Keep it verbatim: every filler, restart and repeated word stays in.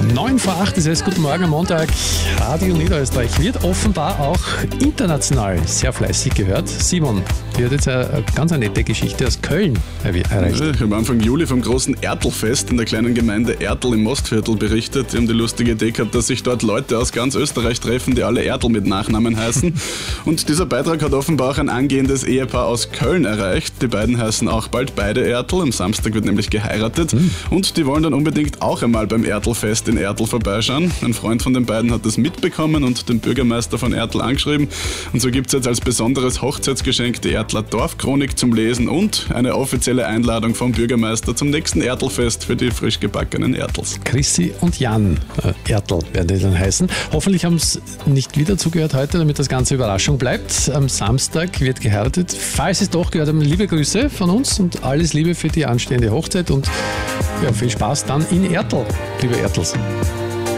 neun vor acht ist es. Guten Morgen am Montag. Radio Niederösterreich wird offenbar auch international sehr fleißig gehört. Simon, die hat jetzt eine ganz eine nette Geschichte aus Köln erreicht. Ich habe Anfang Juli vom großen Ertelfest in der kleinen Gemeinde Ertel im Mostviertel berichtet. Die haben die lustige Idee gehabt, dass sich dort Leute aus ganz Österreich treffen, die alle Ertel mit Nachnamen heißen. Und dieser Beitrag hat offenbar auch ein angehendes Ehepaar aus Köln erreicht. Die beiden heißen auch bald beide Ertel. Am Samstag wird nämlich geheiratet. Hm. Und die wollen dann unbedingt auch einmal beim Ertelfest in Ertel vorbeischauen. Ein Freund von den beiden hat das mitbekommen und den Bürgermeister von Ertel angeschrieben. Und so gibt es jetzt als besonderes Hochzeitsgeschenk die Ertler Dorfchronik zum Lesen und eine offizielle Einladung vom Bürgermeister zum nächsten Ertelfest für die frisch gebackenen Ertels. Chrissy und Jan äh, Ertel werden die dann heißen. Hoffentlich haben es nicht wieder zugehört heute, damit das Ganze Überraschung bleibt. Am Samstag wird geheiratet. Falls es doch gehört haben, liebe Grüße von uns und alles Liebe für die anstehende Hochzeit und ja, viel Spaß dann in Ertel, liebe Ertels.